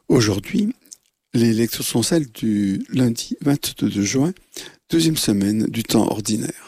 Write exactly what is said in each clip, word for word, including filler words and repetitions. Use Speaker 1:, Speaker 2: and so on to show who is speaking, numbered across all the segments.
Speaker 1: Aujourd'hui, les lectures sont celles du lundi vingt-deux juin, deuxième semaine du temps ordinaire.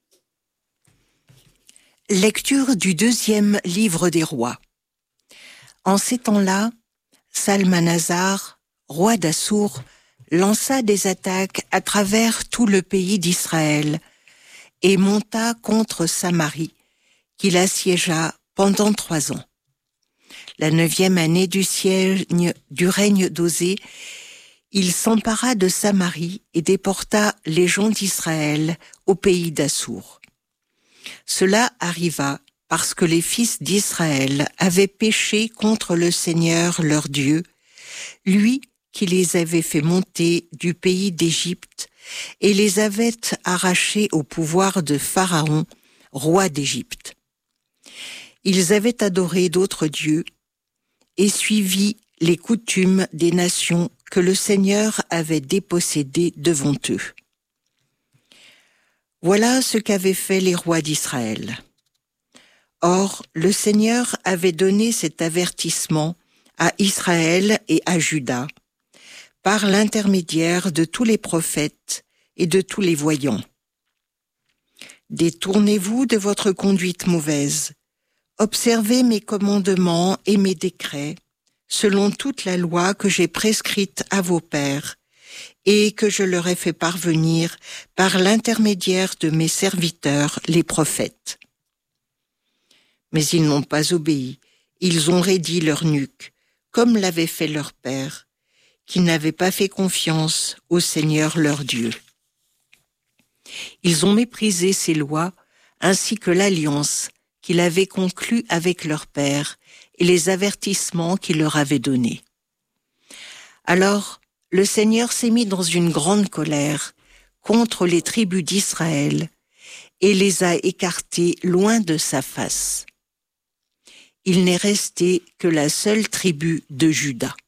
Speaker 2: Lecture du deuxième livre des rois. En ces temps-là, Salmanasar, roi d'Assour, lança des attaques à travers tout le pays d'Israël et monta contre Samarie, qu'il assiégea pendant trois ans. La neuvième année du siège du règne d'Osée, il s'empara de Samarie et déporta les gens d'Israël au pays d'Assour. Cela arriva parce que les fils d'Israël avaient péché contre le Seigneur leur Dieu, lui qui les avait fait monter du pays d'Égypte et les avait arrachés au pouvoir de Pharaon, roi d'Égypte. Ils avaient adoré d'autres dieux et suivi les coutumes des nations que le Seigneur avait dépossédées devant eux. Voilà ce qu'avaient fait les rois d'Israël. Or, le Seigneur avait donné cet avertissement à Israël et à Juda, par l'intermédiaire de tous les prophètes et de tous les voyants. Détournez-vous de votre conduite mauvaise, observez mes commandements et mes décrets, selon toute la loi que j'ai prescrite à vos pères, et que je leur ai fait parvenir par l'intermédiaire de mes serviteurs, les prophètes. Mais ils n'ont pas obéi, ils ont raidi leur nuque, comme l'avait fait leur père, qui n'avaient pas fait confiance au Seigneur leur Dieu. Ils ont méprisé ses lois, ainsi que l'alliance qu'il avait conclue avec leur père et les avertissements qu'il leur avait donnés. Alors, le Seigneur s'est mis dans une grande colère contre les tribus d'Israël et les a écartées loin de sa face. Il n'est resté que la seule tribu de Juda.